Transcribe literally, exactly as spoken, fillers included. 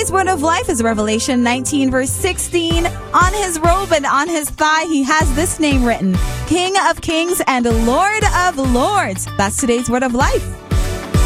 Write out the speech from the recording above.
Today's word of life is Revelation nineteen, verse sixteen. On his robe and on his thigh, he has this name written: King of Kings and Lord of Lords. That's today's word of life.